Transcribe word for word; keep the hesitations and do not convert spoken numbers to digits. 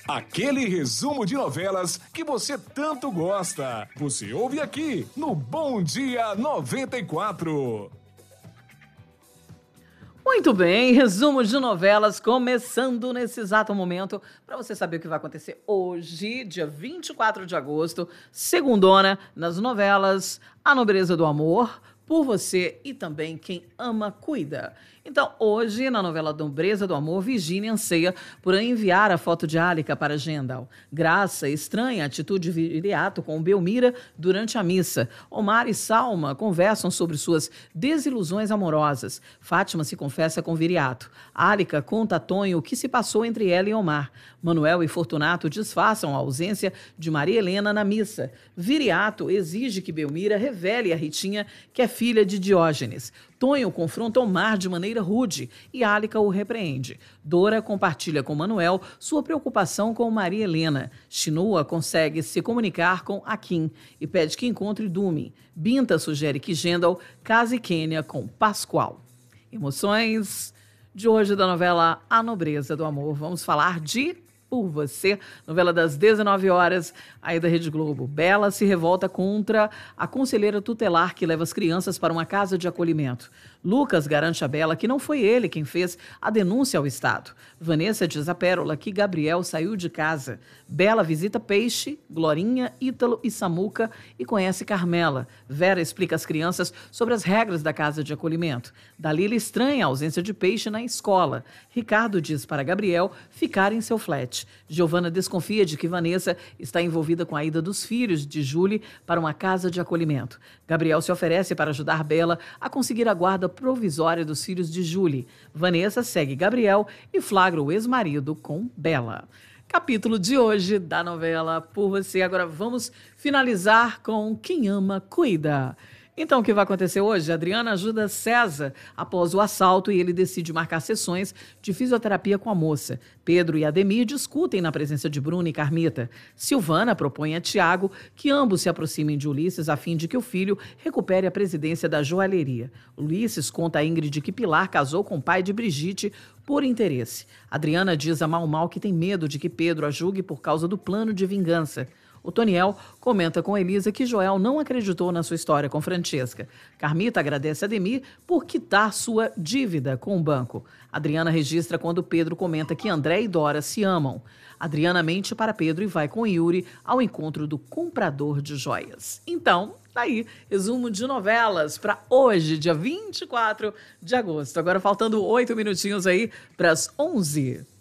Aquele resumo de novelas que você tanto gosta. Você ouve aqui no Bom Dia noventa e quatro. Muito bem, resumo de novelas começando nesse exato momento para você saber o que vai acontecer hoje, dia vinte e quatro de agosto, segundona, nas novelas A Nobreza do Amor, Por Você e também Quem Ama Cuida. Então, hoje, na novela Nobreza do Amor, Virgínia anseia por enviar a foto de Álica para Gendal. Graça estranha a atitude de Viriato com Belmira durante a missa. Omar e Salma conversam sobre suas desilusões amorosas. Fátima se confessa com Viriato. Álica conta a Tonho o que se passou entre ela e Omar. Manuel e Fortunato disfarçam a ausência de Maria Helena na missa. Viriato exige que Belmira revele a Ritinha que é filha de Diógenes. Tonho confronta Omar de maneira rude e Álica o repreende. Dora compartilha com Manuel sua preocupação com Maria Helena. Chinua consegue se comunicar com Akin e pede que encontre Dumi. Binta sugere que Gendal case Quênia com Pascoal. Emoções de hoje da novela A Nobreza do Amor. Vamos falar de Por Você, novela das dezenove horas, aí da Rede Globo. Bela se revolta contra a conselheira tutelar que leva as crianças para uma casa de acolhimento. Lucas garante a Bela que não foi ele quem fez a denúncia ao Estado. Vanessa diz a Pérola que Gabriel saiu de casa. Bela visita Peixe, Glorinha, Ítalo e Samuca e conhece Carmela. Vera explica às crianças sobre as regras da casa de acolhimento. Dalila estranha a ausência de Peixe na escola. Ricardo diz para Gabriel ficar em seu flat. Giovana desconfia de que Vanessa está envolvida com a ida dos filhos de Júlia para uma casa de acolhimento. Gabriel se oferece para ajudar Bela a conseguir a guarda provisória dos filhos de Júlia. Vanessa segue Gabriel e flagra o ex-marido com Bela. Capítulo de hoje da novela Por Você. Agora vamos finalizar com Quem Ama Cuida. Então, o que vai acontecer hoje? Adriana ajuda César após o assalto e ele decide marcar sessões de fisioterapia com a moça. Pedro e Ademir discutem na presença de Bruno e Carmita. Silvana propõe a Tiago que ambos se aproximem de Ulisses a fim de que o filho recupere a presidência da joalheria. Ulisses conta a Ingrid que Pilar casou com o pai de Brigitte por interesse. Adriana diz a Mau Mau que tem medo de que Pedro a julgue por causa do plano de vingança. O Toniel comenta com Elisa que Joel não acreditou na sua história com Francesca. Carmita agradece a Ademir por quitar sua dívida com o banco. Adriana registra quando Pedro comenta que André e Dora se amam. Adriana mente para Pedro e vai com Yuri ao encontro do comprador de joias. Então, tá aí, resumo de novelas para hoje, dia vinte e quatro de agosto. Agora faltando oito minutinhos aí para as onze.